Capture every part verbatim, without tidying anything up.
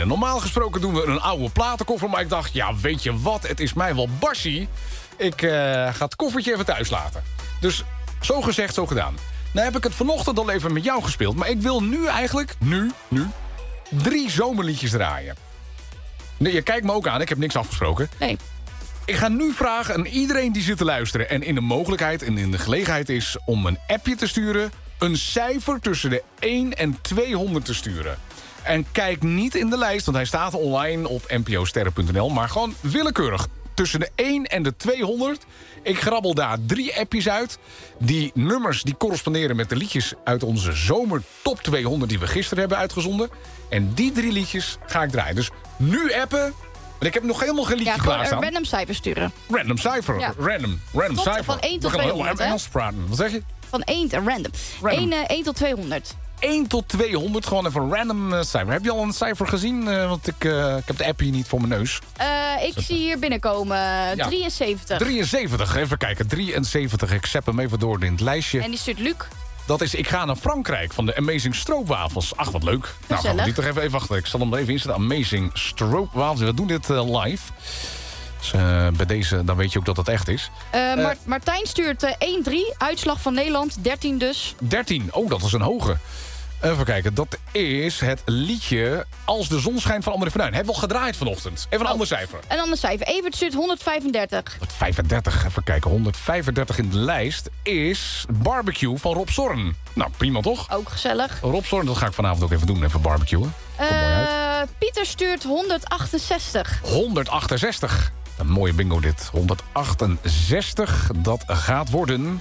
beginnen. Normaal gesproken doen we een oude platenkoffer, maar ik dacht, ja, weet je wat, het is mij wel barsie. Ik uh, ga het koffertje even thuis laten. Dus zo gezegd, zo gedaan. Nou heb ik het vanochtend al even met jou gespeeld, maar ik wil nu eigenlijk, nu, nu, drie zomerliedjes draaien. Nee, je kijkt me ook aan, ik heb niks afgesproken. Nee. Ik ga nu vragen aan iedereen die zit te luisteren en in de mogelijkheid en in de gelegenheid is om een appje te sturen, een cijfer tussen de één en tweehonderd te sturen. En kijk niet in de lijst, want hij staat online op n p o sterren punt n l, maar gewoon willekeurig. Tussen de één en de tweehonderd. Ik grabbel daar drie appjes uit. Die nummers die corresponderen met de liedjes uit onze zomer top tweehonderd die we gisteren hebben uitgezonden. En die drie liedjes ga ik draaien. Dus nu appen. Want ik heb nog helemaal geen liedje ja, gewoon klaarstaan. een random cijfer sturen. Random cijfer. Ja. Random. Random Tot, cijfer. van één tot we gaan tweehonderd, helemaal Engels praten. Wat zeg je? Van één, random. Random. één, uh, één tot tweehonderd. één tot tweehonderd, gewoon even een random uh, cijfer. Heb je al een cijfer gezien? Uh, want ik, uh, ik heb de app hier niet voor mijn neus. Uh, ik zie hier binnenkomen ja. drieënzeventig. drieënzeventig, even kijken. drieënzeventig, ik zet hem even door in het lijstje. En die stuurt Luc. Dat is, ik ga naar Frankrijk van de Amazing Stroopwafels. Ach, wat leuk. Gezellig. Nou, gaan we die toch even, even wachten. Ik zal hem er even inzetten. Amazing Stroopwafels. We doen dit uh, live. Dus uh, bij deze, dan weet je ook dat het echt is. Uh, uh, Mar- Martijn stuurt uh, één drie. Uitslag van Nederland, dertien dus. dertien, oh, dat is een hoge. Even kijken, dat is het liedje Als de zon schijnt van André van Duin. Hebben we al gedraaid vanochtend. Even een oh, ander cijfer. Een ander cijfer. Evert stuurt honderdvijfendertig. honderdvijfendertig, even kijken. honderdvijfendertig in de lijst is Barbecue van Rob Zorn. Nou, prima toch? Ook gezellig. Rob Zorn, dat ga ik vanavond ook even doen. Even barbecuen. Komt uh, mooi uit. Pieter stuurt honderdachtenzestig. honderdachtenzestig. Een mooie bingo dit. honderdachtenzestig, dat gaat worden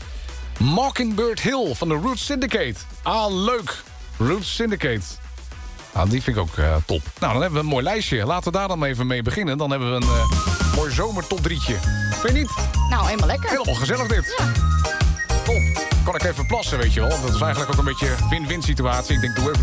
Mockingbird Hill van de Roots Syndicate. Ah, leuk. Roots Syndicate. Ah, die vind ik ook uh, top. Nou, dan hebben we een mooi lijstje. Laten we daar dan even mee beginnen. Dan hebben we een uh, mooi zomertop drietje. Vind je niet? Nou, helemaal lekker. Helemaal gezellig dit. Ja. Top. Kan ik even plassen, weet je wel. Dat is eigenlijk ook een beetje win-win situatie. Ik denk, doe even